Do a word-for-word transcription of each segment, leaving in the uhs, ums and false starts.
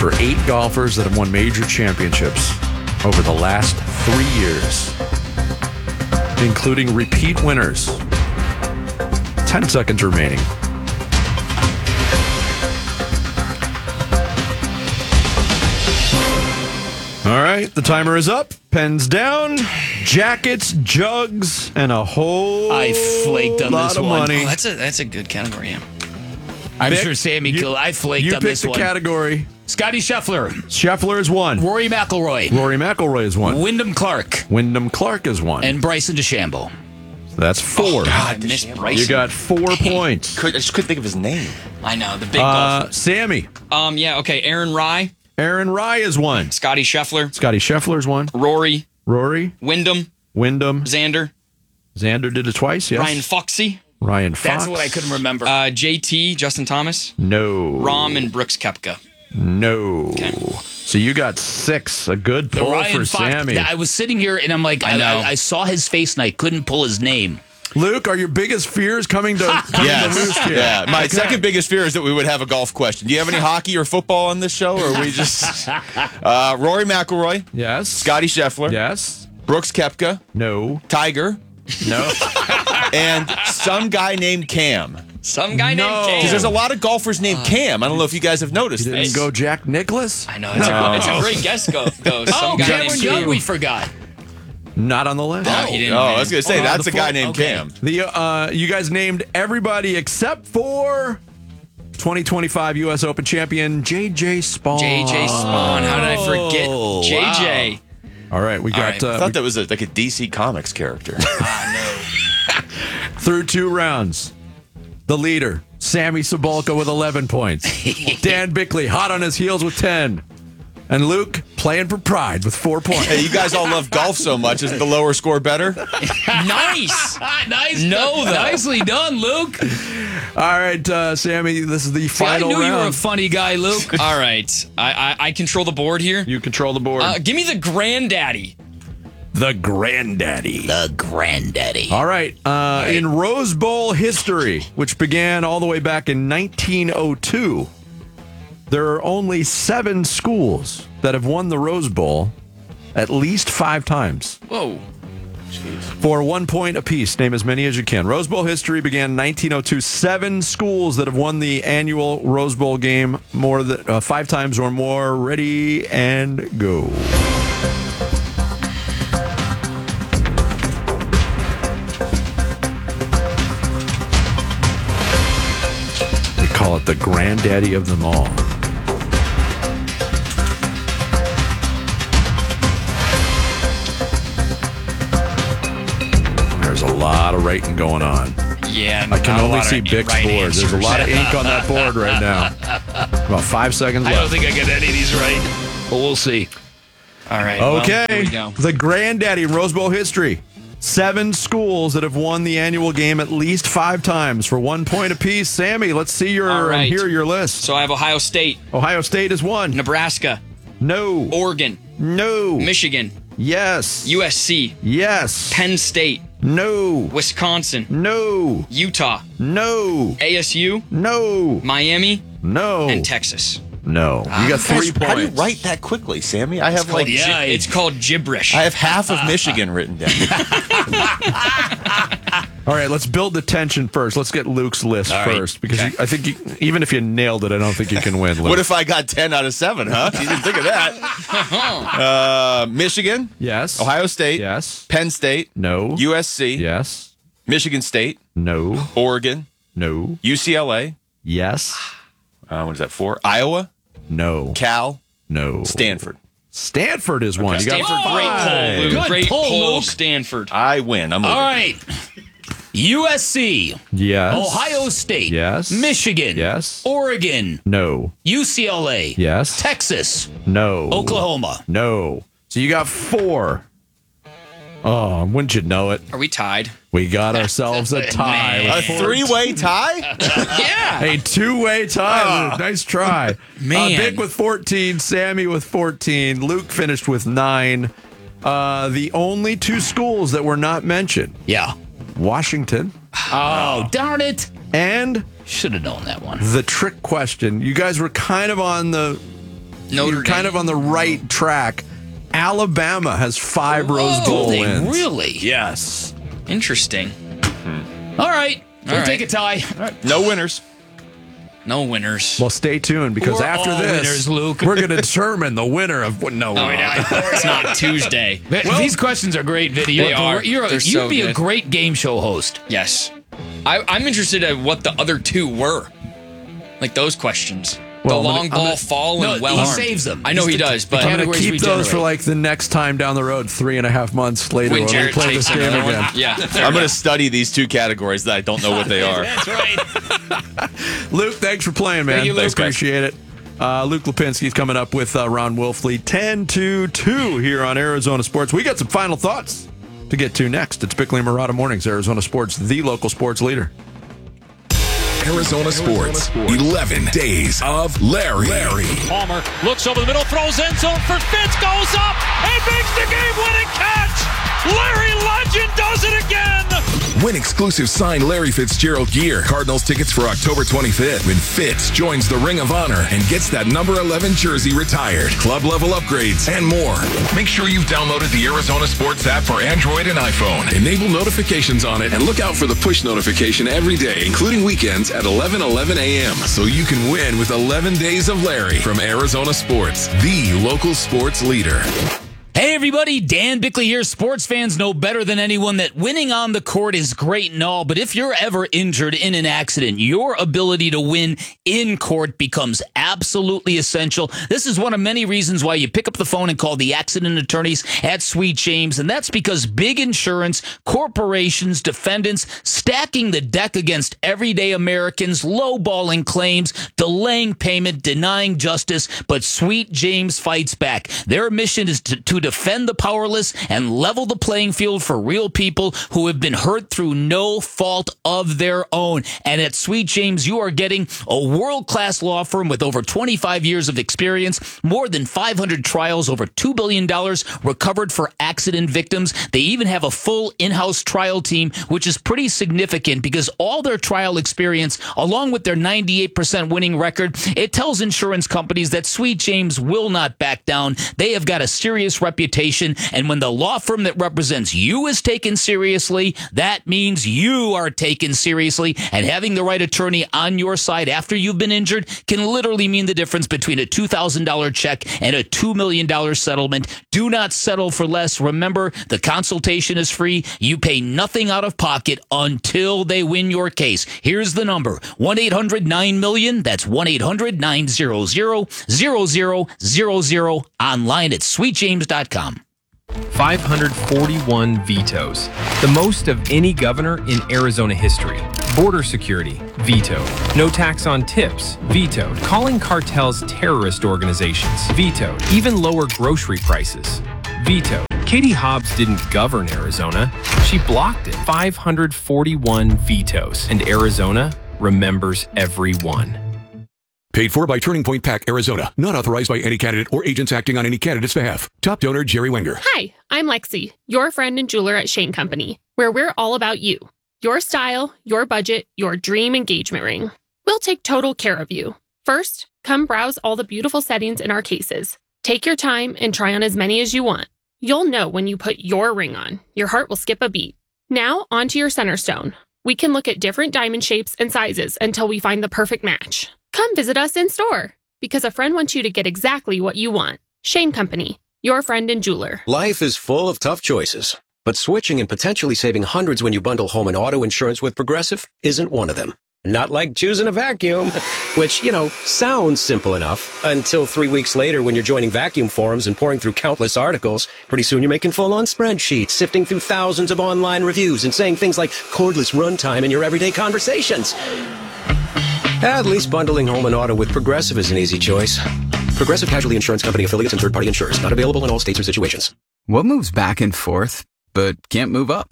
for eight golfers that have won major championships over the last three years, including repeat winners. Ten seconds remaining. All right, the timer is up. Pens down. Jackets, jugs, and a whole I flaked on lot this of one. money. Oh, that's a that's a good category. Yeah. I'm Vic, sure Sammy you- killed. I flaked You on picked this the one. category. Scotty Scheffler, Scheffler is one. Rory McIlroy, Rory McIlroy is one. Wyndham Clark, Wyndham Clark is one. and Bryson DeChambeau. That's four. God, I missed Bryson. You got four points. Could, I just couldn't think of his name. I know the big Uh, golfer. Sammy. Um, yeah, okay. Aaron Rye, Aaron Rye is one. Scotty Scheffler, Scotty Scheffler is one. Rory, Rory. Wyndham, Wyndham. Xander, Xander did it twice, yes. Ryan Foxy, Ryan Fox. That's what I couldn't remember. uh, J T, Justin Thomas, No. Rahm, and Brooks Koepka. No. Okay. So you got six. A good The pull Ryan for Fox- Sammy. I was sitting here and I'm like, I, I know. I, I saw his face and I couldn't pull his name. Luke, are your biggest fears coming to, coming to roost here? Yeah. My Okay. second biggest fear is that we would have a golf question. Do you have any hockey or football on this show, or are we just uh, Rory McIlroy, Yes. Scotty Scheffler, Yes. Brooks Koepka, No. Tiger, No. and some guy named Cam? Some guy No. named Because Cam. there's a lot of golfers named Cam. I don't know if you guys have noticed You this. didn't go Jack Nicklaus? I know it's, a, it's a great guess, go, though. Some Oh, guy Cameron named Young, Cam. we forgot. Not on the list. No, he didn't. Oh, I win. was going to say, Oh, that's the a guy full- named okay. Cam. The uh, you guys named everybody except for twenty twenty-five U S Open champion J J Spawn. J J Spawn. How did I forget Oh, J J? All right, we got right. uh, I thought that was a, like a D C Comics character. through two rounds. The leader, Sammy Sabalka with eleven points. Dan Bickley hot on his heels with ten. And Luke playing for pride with four points. Hey, you guys all love golf so much. Isn't the lower score better? Nice. nice. No, though. Nicely done, Luke. All right, uh, Sammy, this is the See, I final knew round. you were a funny guy, Luke. All right. I, I I control the board here. You control the board. Uh, give me the granddaddy. the granddaddy. The granddaddy. All right. Uh, In Rose Bowl history, which began all the way back in nineteen oh two, there are only seven schools that have won the Rose Bowl at least five times Whoa. for one point apiece. Name as many as you can. Rose Bowl history began in nineteen oh two. Seven schools that have won the annual Rose Bowl game more than uh, five times or more. Ready and go. They call it the granddaddy of them all. There's a lot of writing going on. Yeah. I can not a only lot see of Big's right board. There's a answers. lot of ink on that board right now. About five seconds I don't left. think I get any of these right, but we'll see. All right. well, here Okay, we go. the granddaddy in Rose Bowl history. Seven schools that have won the annual game at least five times for one point apiece. Sammy, let's see your All right. and hear your list. So I have Ohio State, Ohio State is one. Nebraska, No. Oregon, No. Michigan, Yes. U S C, Yes. Penn State, No. Wisconsin, No. Utah, No. A S U, No. Miami, No. and Texas. No. You got three How do you points. write that quickly, Sammy? I have like yeah, Gi- it's called gibberish. I have half of Michigan written down. All right, let's build the tension first. Let's get Luke's list All right. first because Okay. you, I think you, even if you nailed it, I don't think you can win. Luke. What if I got ten out of seven, huh? You didn't think of that. Uh, Michigan, Yes. Ohio State, Yes. Penn State, No. U S C, Yes. Michigan State, No. Oregon, No. U C L A, Yes. uh, what is that, four? Iowa, No. Cal, No. Stanford. Stanford is one. You got Stanford, great five. poll, Luke. Good Great poll, poll, Luke. Stanford. I win. I'm All moving. right. U S C, Yes. Ohio State, Yes. Michigan, Yes. Oregon, No. U C L A, Yes. Texas, No. Oklahoma. No. So you got four. Oh, wouldn't you know it? Are we tied? We got ourselves a tie. Man. A three-way tie? Yeah. A two-way tie. Luke. Nice try. Man. Uh, Vic with fourteen, Sammy with fourteen, Luke finished with nine. Uh, the only two schools that were not mentioned, Yeah. Washington Oh, darn it. and Should have known that one. the trick question. You guys were kind of on the Notre you're kind Dame. of on the right track. Alabama has five Rose Bowl they wins. really? Yes. Interesting. All right. We'll All take a right. tie. No winners. No winners. Well, stay tuned because We're after all this, winners, Luke. we're going to determine the winner of what. No, Oh, we're yeah, not. it's not Tuesday. These questions are great, Vinny. They You're- are. You're, They're you'd so be a good. great game show host. Yes. I, I'm interested in what the other two were. Like those questions. Well, the I'm long gonna- I'm ball, gonna- fall, No, and well he armed. saves them. I know He's he the- does, the but I'm going to categories keep we those for generate. like the next time down the road, three and a half months later when when we Jared play takes this game another again. one. Yeah. I'm going to study these two categories that I don't know what they are. That's right. Luke, thanks for playing, man. Thank you, Luke. Thanks, appreciate it. Uh, Luke Lipinski's coming up with uh, Ron Wolfley, ten to two here on Arizona Sports. We got some final thoughts to get to next. It's Bickley and Murata Mornings, Arizona Sports, the local sports leader. Arizona Sports, eleven days of Larry. Larry. Palmer looks over the middle, throws end zone for Fitz, goes up, and makes the game-winning catch. Larry Legend does it again. Win exclusive signed Larry Fitzgerald gear. Cardinals tickets for October twenty-fifth when Fitz joins the Ring of Honor and gets that number eleven jersey retired. Club level upgrades and more. Make sure you've downloaded the Arizona Sports app for Android and iPhone. Enable notifications on it and look out for the push notification every day, including weekends at eleven eleven a.m. so you can win with eleven days of Larry from Arizona Sports, the local sports leader. Hey everybody, Dan Bickley here. Sports fans know better than anyone that winning on the court is great and all, but if you're ever injured in an accident, your ability to win in court becomes absolutely essential. This is one of many reasons why you pick up the phone and call the accident attorneys at Sweet James, and that's because big insurance, corporations, defendants, stacking the deck against everyday Americans, lowballing claims, delaying payment, denying justice, but Sweet James fights back. Their mission is to, to defend the powerless and level the playing field for real people who have been hurt through no fault of their own. And at Sweet James, you are getting a world-class law firm with over twenty-five years of experience, more than five hundred trials, over two billion dollars recovered for accident victims. They even have a full in-house trial team, which is pretty significant because all their trial experience, along with their ninety-eight percent winning record, it tells insurance companies that Sweet James will not back down. They have got a serious reputation, and when the law firm that represents you is taken seriously, that means you are taken seriously, and having the right attorney on your side after you've been injured can literally mean the difference between a two thousand dollars check and a two million dollars settlement. Do not settle for less. Remember, the consultation is free. You pay nothing out of pocket until they win your case. Here's the number, one eight hundred nine million. That's one eight hundred nine hundred zero zero zero, online at sweet james dot com. five hundred forty-one vetoes, the most of any governor in Arizona history. Border security, vetoed. No tax on tips, vetoed. Calling cartels terrorist organizations, vetoed. Even lower grocery prices, vetoed. Katie Hobbs didn't govern Arizona, she blocked it. five hundred forty-one vetoes, and Arizona remembers every one. Paid for by Turning Point PAC, Arizona. Not authorized by any candidate or agents acting on any candidate's behalf. Top donor, Jerry Wenger. Hi, I'm Lexi, your friend and jeweler at Shane Company, where we're all about you. Your style, your budget, your dream engagement ring. We'll take total care of you. First, come browse all the beautiful settings in our cases. Take your time and try on as many as you want. You'll know when you put your ring on. Your heart will skip a beat. Now, onto your center stone. We can look at different diamond shapes and sizes until we find the perfect match. Come visit us in store, because a friend wants you to get exactly what you want. Shane Company, your friend and jeweler. Life is full of tough choices, but switching and potentially saving hundreds when you bundle home and auto insurance with Progressive isn't one of them. Not like choosing a vacuum, which, you know, sounds simple enough until three weeks later when you're joining vacuum forums and pouring through countless articles. Pretty soon you're making full-on spreadsheets, sifting through thousands of online reviews and saying things like cordless runtime in your everyday conversations. At least bundling home and auto with Progressive is an easy choice. Progressive Casualty Insurance Company affiliates and third-party insurers. Not available in all states or situations. What moves back and forth, but can't move up?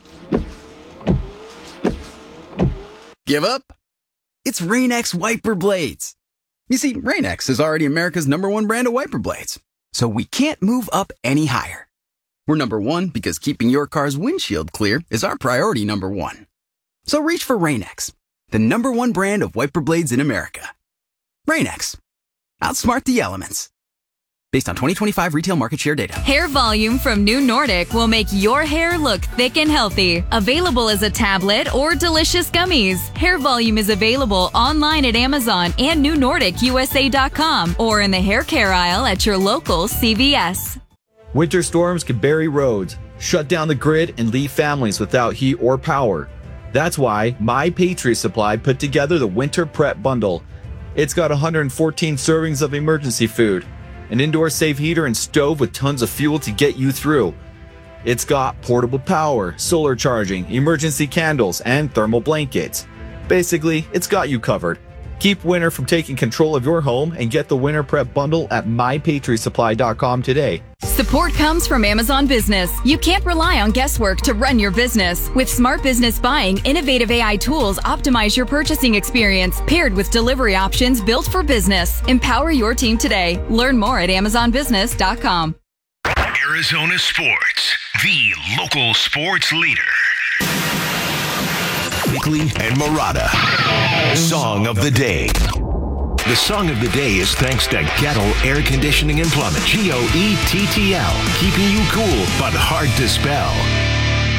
Give up? It's Rain-X wiper blades. You see, Rain-X is already America's number one brand of wiper blades, so we can't move up any higher. We're number one because keeping your car's windshield clear is our priority number one. So reach for Rain-X, the number one brand of wiper blades in America. Rain-X. Outsmart the elements. based on twenty twenty-five retail market share data. Hair Volume from New Nordic will make your hair look thick and healthy. Available as a tablet or delicious gummies. Hair Volume is available online at Amazon and new nordic u s a dot com or in the hair care aisle at your local C V S. Winter storms can bury roads, shut down the grid, and leave families without heat or power. That's why My Patriot Supply put together the Winter Prep Bundle. It's got one hundred fourteen servings of emergency food, an indoor safe heater and stove with tons of fuel to get you through. It's got portable power, solar charging, emergency candles, and thermal blankets. Basically, it's got you covered. Keep winter from taking control of your home and get the Winter Prep Bundle at my patriot supply dot com today. Support comes from Amazon Business. You can't rely on guesswork to run your business. With Smart Business Buying, innovative A I tools optimize your purchasing experience, paired with delivery options built for business. Empower your team today. Learn more at amazon business dot com. Arizona Sports, the local sports leader. Bickley and Murata. Song of the Day. The Song of the Day is thanks to Gettle Air Conditioning and Plumbing. G O E T T L. Keeping you cool, but hard to spell.